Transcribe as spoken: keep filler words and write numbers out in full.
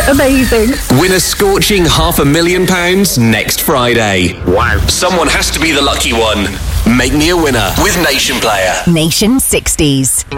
Amazing. Win a scorching half a million pounds next Friday. Wow. Someone has to be the lucky one. Make me a winner with Nation Player. Nation sixties.